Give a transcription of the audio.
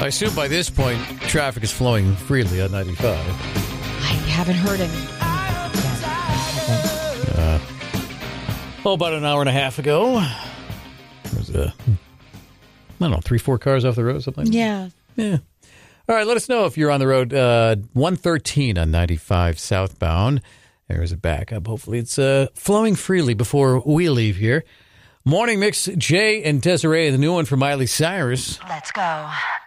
I assume by this point, traffic is flowing freely on 95. I haven't heard any. About an hour and a half ago, there was I don't know, 3-4 cars off the road, something like that. Yeah. All right, let us know if you're on the road. 113 on 95 southbound. There's a backup. Hopefully it's flowing freely before we leave here. Morning Mix, Jay and Desiree, the new one from Miley Cyrus. Let's go.